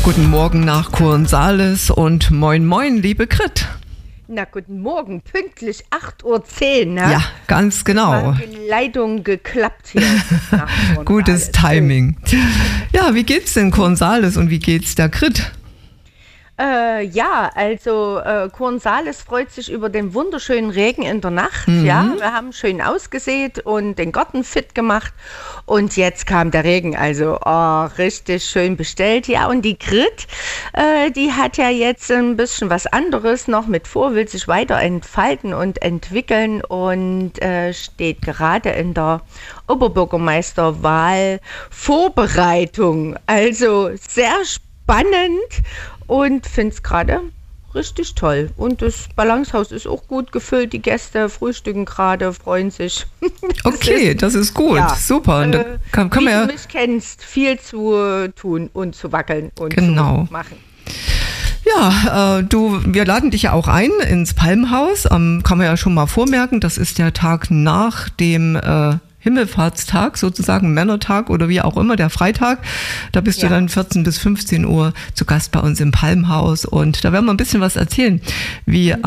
Guten Morgen nach Kurnsales und moin moin, liebe Grit. Na, guten Morgen, pünktlich 8:10 Uhr, ne? Ja, ganz genau. War die Leitung geklappt hier. Gutes Timing. Ja, wie geht's denn Kurnsales und wie geht's der Grit? Kurnsales freut sich über den wunderschönen Regen in der Nacht. Ja, wir haben schön ausgesät und den Garten fit gemacht. Und jetzt kam der Regen, also richtig schön bestellt. Ja, und die Grit, die hat ja jetzt ein bisschen was anderes noch mit vor, will sich weiter entfalten und entwickeln und steht gerade in der Oberbürgermeisterwahl Vorbereitung. Also sehr spannend. Und finde es gerade richtig toll. Und das Balancehaus ist auch gut gefüllt. Die Gäste frühstücken gerade, freuen sich. Okay, das ist gut. Ja, super. Und kann wie du mich kennst, viel zu tun und zu wackeln und zu machen. Ja, wir laden dich ja auch ein ins Palmhaus. Kann man ja schon mal vormerken, das ist der Tag nach dem Himmelfahrtstag, sozusagen Männertag oder wie auch immer, der Freitag. Da bist du dann 14 bis 15 Uhr zu Gast bei uns im Palmhaus und da werden wir ein bisschen was erzählen, wie